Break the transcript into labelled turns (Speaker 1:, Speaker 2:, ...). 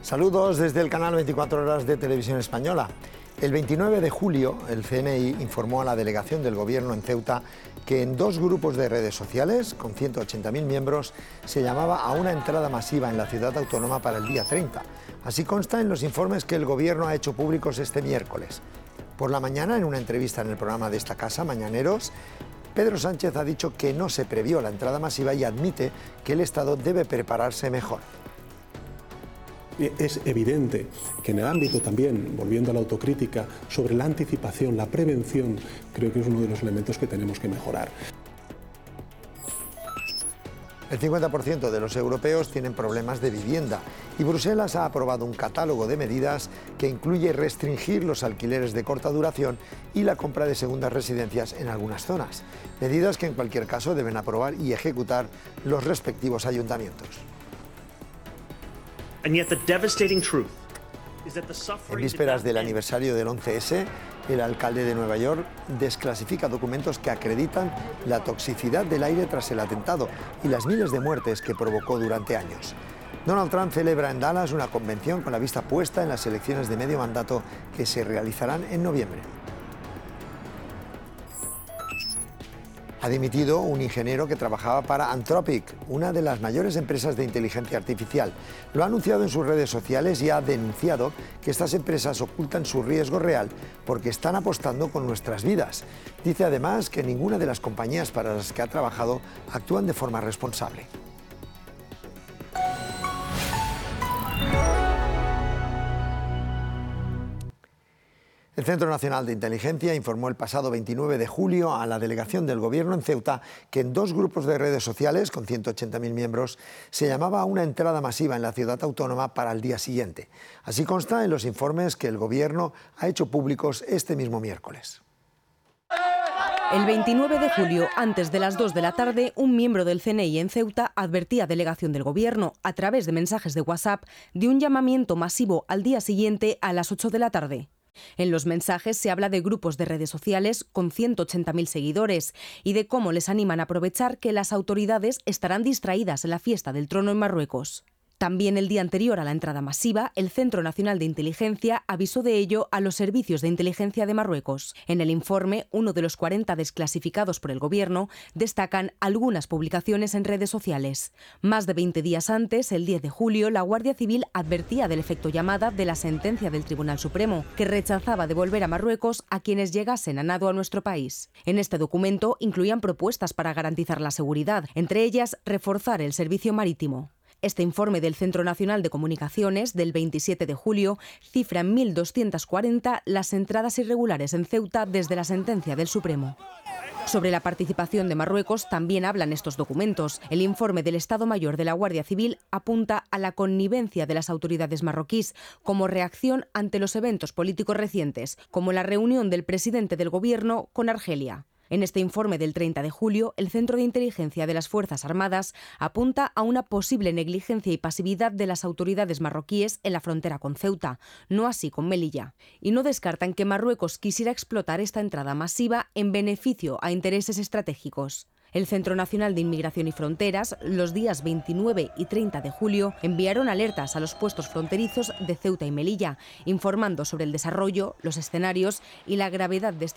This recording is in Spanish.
Speaker 1: Saludos desde el canal 24 Horas de Televisión Española. El 29 de julio, el CNI informó a la delegación del Gobierno en Ceuta que en 2 grupos de redes sociales, con 180.000 miembros, se llamaba a una entrada masiva en la ciudad autónoma para el día 30. Así consta en los informes que el Gobierno ha hecho públicos este miércoles. Por la mañana, en una entrevista en el programa de esta casa, Mañaneros, Pedro Sánchez ha dicho que no se previó la entrada masiva y admite que el Estado debe prepararse mejor.
Speaker 2: Es evidente que en el ámbito también, volviendo a la autocrítica, sobre la anticipación, la prevención, creo que es uno de los elementos que tenemos que mejorar.
Speaker 1: El 50% de los europeos tienen problemas de vivienda y Bruselas ha aprobado un catálogo de medidas que incluye restringir los alquileres de corta duración y la compra de segundas residencias en algunas zonas. Medidas que en cualquier caso deben aprobar y ejecutar los respectivos ayuntamientos. En vísperas del aniversario del 11S, el alcalde de Nueva York desclasifica documentos que acreditan la toxicidad del aire tras el atentado y las miles de muertes que provocó durante años. Donald Trump celebra en Dallas una convención con la vista puesta en las elecciones de medio mandato que se realizarán en noviembre. Ha dimitido un ingeniero que trabajaba para Anthropic, una de las mayores empresas de inteligencia artificial. Lo ha anunciado en sus redes sociales y ha denunciado que estas empresas ocultan su riesgo real porque están apostando con nuestras vidas. Dice además que ninguna de las compañías para las que ha trabajado actúan de forma responsable. El Centro Nacional de Inteligencia informó el pasado 29 de julio a la delegación del Gobierno en Ceuta que en 2 grupos de redes sociales, con 180.000 miembros, se llamaba a una entrada masiva en la ciudad autónoma para el día siguiente. Así consta en los informes que el Gobierno ha hecho públicos este mismo miércoles.
Speaker 3: El 29 de julio, antes de las 2 de la tarde, un miembro del CNI en Ceuta advertía a delegación del Gobierno, a través de mensajes de WhatsApp, de un llamamiento masivo al día siguiente a las 8 de la tarde. En los mensajes se habla de grupos de redes sociales con 180.000 seguidores y de cómo les animan a aprovechar que las autoridades estarán distraídas en la fiesta del trono en Marruecos. También el día anterior a la entrada masiva, el Centro Nacional de Inteligencia avisó de ello a los servicios de inteligencia de Marruecos. En el informe, uno de los 40 desclasificados por el Gobierno, destacan algunas publicaciones en redes sociales. Más de 20 días antes, el 10 de julio, la Guardia Civil advertía del efecto llamada de la sentencia del Tribunal Supremo, que rechazaba devolver a Marruecos a quienes llegasen a nado a nuestro país. En este documento incluían propuestas para garantizar la seguridad, entre ellas reforzar el servicio marítimo. Este informe del Centro Nacional de Comunicaciones del 27 de julio cifra en 1.240 las entradas irregulares en Ceuta desde la sentencia del Supremo. Sobre la participación de Marruecos también hablan estos documentos. El informe del Estado Mayor de la Guardia Civil apunta a la connivencia de las autoridades marroquíes como reacción ante los eventos políticos recientes, como la reunión del presidente del Gobierno con Argelia. En este informe del 30 de julio, el Centro de Inteligencia de las Fuerzas Armadas apunta a una posible negligencia y pasividad de las autoridades marroquíes en la frontera con Ceuta, no así con Melilla. Y no descartan que Marruecos quisiera explotar esta entrada masiva en beneficio a intereses estratégicos. El Centro Nacional de Inmigración y Fronteras, los días 29 y 30 de julio, enviaron alertas a los puestos fronterizos de Ceuta y Melilla, informando sobre el desarrollo, los escenarios y la gravedad de este